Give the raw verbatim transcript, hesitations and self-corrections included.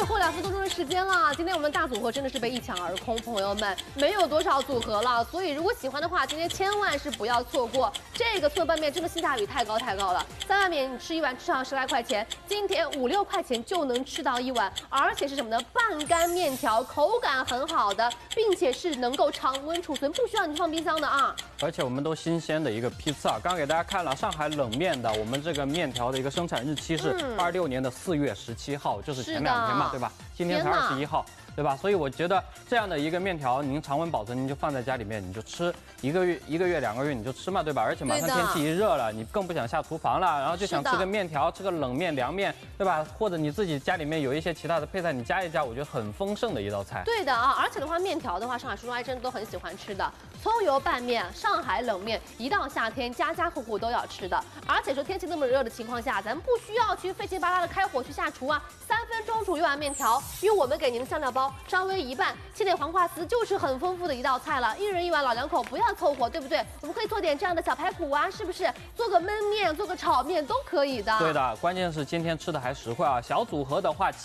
后两分多钟的时间了，今天我们大组合真的是被一抢而空，朋友们没有多少组合了，所以如果喜欢的话，今天千万是不要错过这个脆拌面，真的性价比太高太高了。在外面你吃一碗吃上十来块钱，今天五六块钱就能吃到一碗，而且是什么呢？半干面条，口感很好的，并且是能够常温储存，不需要你放冰箱的啊。 而且我们都新鲜的一个批次啊，刚给大家看了上海冷面的，我们这个面条的一个生产日期是二六年的四月十七号，就是前两天嘛，对吧？今天才二十一号。对吧？所以我觉得这样的一个面条，您常温保存，您就放在家里面，你就吃一个月、一个月、两个月你就吃嘛，对吧？而且马上天气一热了，你更不想下厨房了，然后就想吃个面条，吃个冷面、凉面，对吧？或者你自己家里面有一些其他的配菜，你加一加，我觉得很丰盛的一道菜。 对的啊，而且的话，面条的话，上海叔叔阿姨真的都很喜欢吃的。葱油拌面、上海冷面，一到夏天家家户户都要吃的。而且说天气那么热的情况下，咱们不需要去费劲巴拉的开火去下厨啊，三分钟煮一碗面条，因为我们给您的香料包稍微一拌。切点黄瓜丝就是很丰富的一道菜了，一人一碗，老两口不要凑合，对不对？我们可以做点这样的小排骨啊，是不是？做个焖面，做个炒面都可以的。 对的，关键是今天吃的还实惠啊，小组合的话。